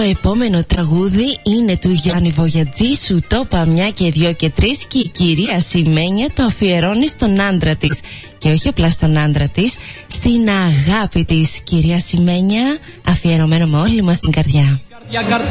επόμενο τραγούδι είναι του Γιάννη Βογιατζή. Σου το είπα μια και δυο και τρεις. Και η κυρία Σημαίνια το αφιερώνει στον άντρα της. Και όχι απλά στον άντρα της, στην αγάπη της. Κυρία Σημαίνια, αφιερωμένο με όλη μας την καρδιά.